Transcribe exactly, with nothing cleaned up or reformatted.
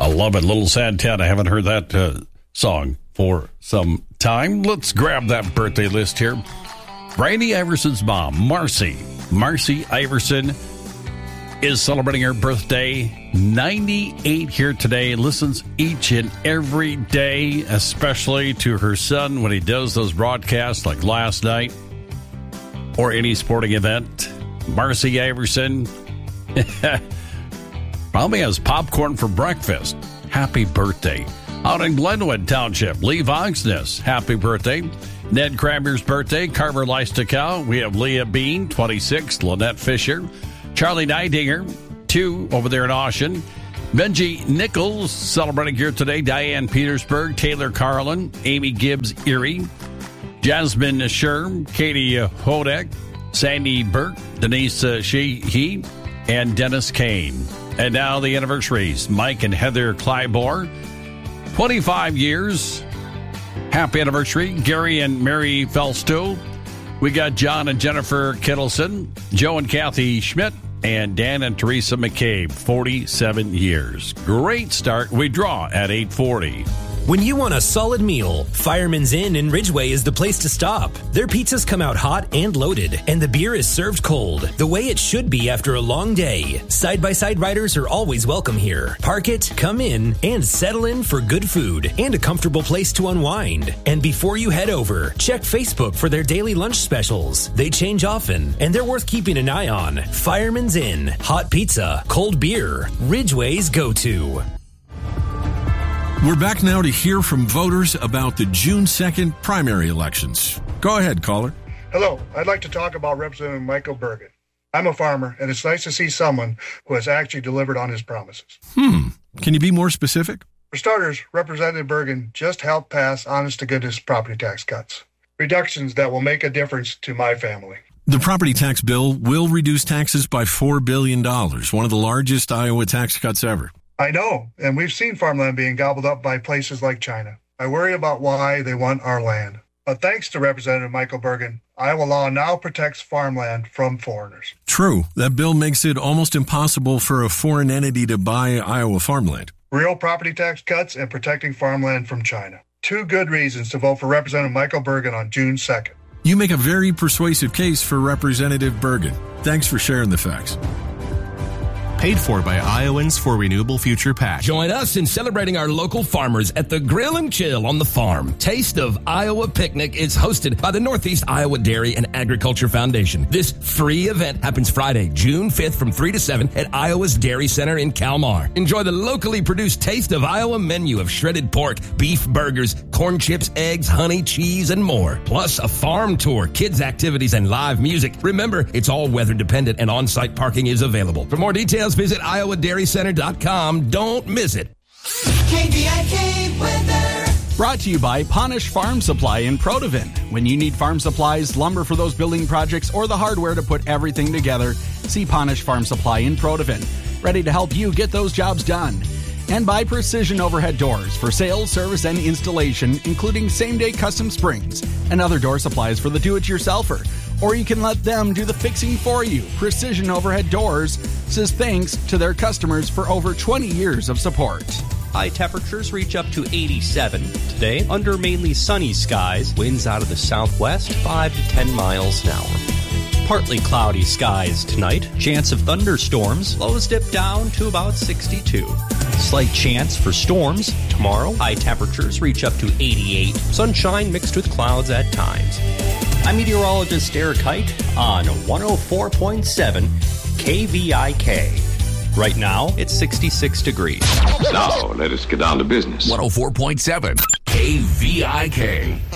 love it. Little Sad Ted. I haven't heard that uh, song for some time. Let's grab that birthday list here. Brandy Iverson's mom, Marcy. Marcy Iverson is celebrating her birthday, ninety-eight here today. Listens each and every day, especially to her son when he does those broadcasts like last night or any sporting event. Marcy Iverson probably has popcorn for breakfast. Happy birthday. Out in Glenwood Township, Lee Voxness, happy birthday. Ned Crabber's birthday, Carver Lystickow. We have Leah Bean, twenty-six, Lynette Fisher, Charlie Neidinger, two over there in Austin. Benji Nichols celebrating here today, Diane Petersburg, Taylor Carlin, Amy Gibbs Erie, Jasmine Sherm, Katie Hodek, Sandy Burke, Denise uh, Sheehy, and Dennis Kane. And now the anniversaries, Mike and Heather Clybor, twenty-five years. Happy anniversary. Gary and Mary Felstow. We got John and Jennifer Kittleson, Joe and Kathy Schmidt, and Dan and Teresa McCabe, forty-seven years. Great start. We draw at eight forty. When you want a solid meal, Fireman's Inn in Ridgeway is the place to stop. Their pizzas come out hot and loaded, and the beer is served cold, the way it should be after a long day. Side-by-side riders are always welcome here. Park it, come in, and settle in for good food and a comfortable place to unwind. And before you head over, check Facebook for their daily lunch specials. They change often, and they're worth keeping an eye on. Fireman's Inn, hot pizza, cold beer, Ridgeway's go-to. We're back now to hear from voters about the June second primary elections. Go ahead, caller. Hello. I'd like to talk about Representative Michael Bergen. I'm a farmer, and it's nice to see someone who has actually delivered on his promises. Hmm. Can you be more specific? For starters, Representative Bergen just helped pass honest-to-goodness property tax cuts, reductions that will make a difference to my family. The property tax bill will reduce taxes by four billion dollars, one of the largest Iowa tax cuts ever. I know, and we've seen farmland being gobbled up by places like China. I worry about why they want our land. But thanks to Representative Michael Bergen, Iowa law now protects farmland from foreigners. True. That bill makes it almost impossible for a foreign entity to buy Iowa farmland. Real property tax cuts and protecting farmland from China. Two good reasons to vote for Representative Michael Bergen on June second. You make a very persuasive case for Representative Bergen. Thanks for sharing the facts. Paid for by Iowans for Renewable Future PAC. Join us in celebrating our local farmers at the Grill and Chill on the Farm. Taste of Iowa Picnic is hosted by the Northeast Iowa Dairy and Agriculture Foundation. This free event happens Friday, June fifth from three to seven at Iowa's Dairy Center in Kalmar. Enjoy the locally produced Taste of Iowa menu of shredded pork, beef burgers, corn chips, eggs, honey, cheese, and more. Plus a farm tour, kids activities, and live music. Remember, it's all weather dependent and on-site parking is available. For more details, visit iowa dairy center dot com. Don't miss it. K V I K weather. Brought to you by Ponish Farm Supply in Protivin. When you need farm supplies, lumber for those building projects, or the hardware to put everything together, see Ponish Farm Supply in Protivin. Ready to help you get those jobs done. And by Precision Overhead Doors for sales, service, and installation, including same-day custom springs and other door supplies for the do-it-yourselfer. Or you can let them do the fixing for you. Precision Overhead Doors says thanks to their customers for over twenty years of support. High temperatures reach up to eighty-seven today under mainly sunny skies. Winds out of the southwest, five to ten miles an hour. Partly cloudy skies tonight. Chance of thunderstorms. Lows dip down to about sixty-two. Slight chance for storms tomorrow. High temperatures reach up to eighty-eight. Sunshine mixed with clouds at times. I'm meteorologist Eric Height on one oh four point seven K V I K. Right now, it's sixty-six degrees. Now, let us get down to business. one oh four point seven K V I K.